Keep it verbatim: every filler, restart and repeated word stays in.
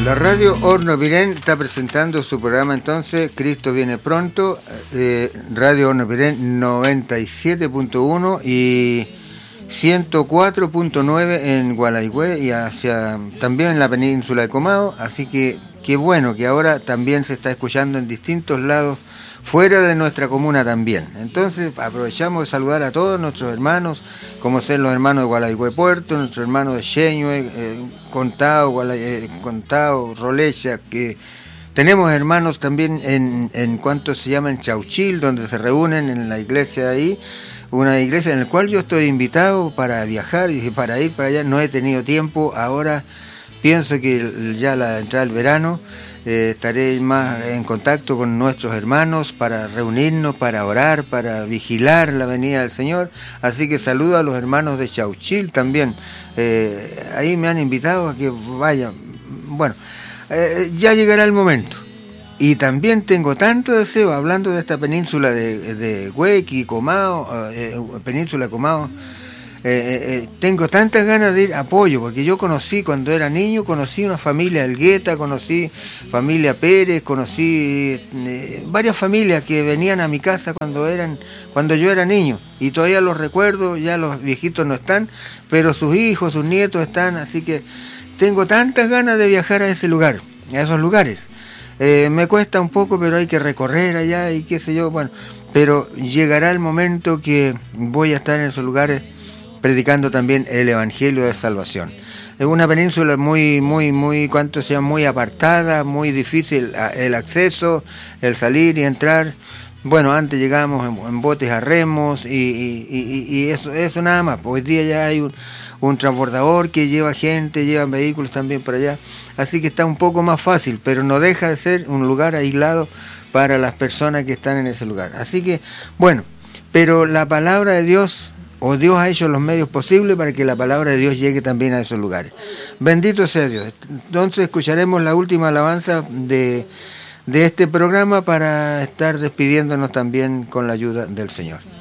La radio Hornopiren está presentando su programa entonces, Cristo viene pronto, eh, Radio Hornopiren noventa y siete punto uno y ciento cuatro punto nueve en Gualaihue y hacia también en la península de Comao, así que qué bueno que ahora también se está escuchando en distintos lados fuera de nuestra comuna también. Entonces aprovechamos de saludar a todos nuestros hermanos, como ser los hermanos de Gualaihue Puerto, nuestros hermanos de Xeñue, eh, Contao, Gualay, eh, Contao, Rolecha, que tenemos hermanos también en, en cuanto se llama en Chauchil, donde se reúnen en la iglesia de ahí, una iglesia en la cual yo estoy invitado para viajar y para ir para allá. No he tenido tiempo, ahora pienso que ya la entrada del verano eh, estaré más en contacto con nuestros hermanos para reunirnos, para orar, para vigilar la venida del Señor. Así que saludo a los hermanos de Chauchil también. Eh, ahí me han invitado a que vayan. Bueno, eh, ya llegará el momento. Y también tengo tanto deseo, hablando de esta península de, de Huequi, Comao, eh, península de Comao, eh, eh, tengo tantas ganas de ir a Apoyo, porque yo conocí, cuando era niño, conocí una familia Elgueta, conocí familia Pérez, conocí eh, varias familias que venían a mi casa cuando eran, cuando yo era niño, y todavía los recuerdo, ya los viejitos no están, pero sus hijos, sus nietos están, así que tengo tantas ganas de viajar a ese lugar, a esos lugares. Eh, me cuesta un poco, pero hay que recorrer allá y qué sé yo, bueno, pero llegará el momento que voy a estar en esos lugares predicando también el Evangelio de Salvación. Es una península muy, muy, muy, cuánto sea, muy apartada, muy difícil el acceso, el salir y entrar. Bueno, antes llegábamos en, en botes a remos y, y, y, y eso, eso nada más. Hoy día ya hay un, un transbordador que lleva gente, lleva vehículos también para allá. Así que está un poco más fácil, pero no deja de ser un lugar aislado para las personas que están en ese lugar. Así que, bueno, pero la palabra de Dios, o Dios ha hecho los medios posibles para que la palabra de Dios llegue también a esos lugares. Bendito sea Dios. Entonces escucharemos la última alabanza de, de este programa para estar despidiéndonos también con la ayuda del Señor.